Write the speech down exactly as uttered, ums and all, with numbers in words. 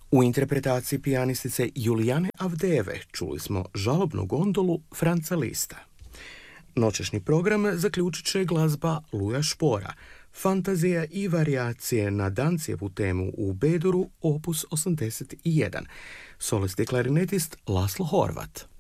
U interpretaciji pijanistice Julijane Avdeve čuli smo žalobnu gondolu Franca Lista. Noćašnji program zaključit će glazba Luja Špora, fantazija i varijacije na Dancijevu temu u B-duru opus osamdeset jedan, solist i klarinetist Laslo Horvat.